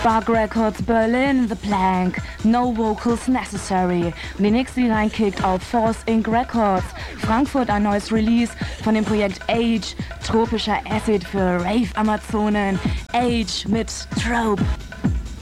Bug Records Berlin, The Plank, No Vocals Necessary. Und die nächste, die reinkickt auf Force Inc. Records, Frankfurt, ein neues Release von dem Projekt Age, tropischer Acid für Rave-Amazonen. Age mit Trope.